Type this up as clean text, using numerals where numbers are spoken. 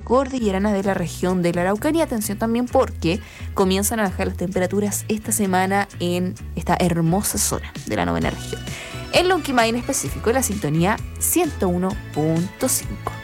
cordillerana de la región de la Araucanía. Atención también porque comienzan a bajar las temperaturas esta semana en esta hermosa zona de la novena región. En Lonquimay en específico, en la sintonía 101.5.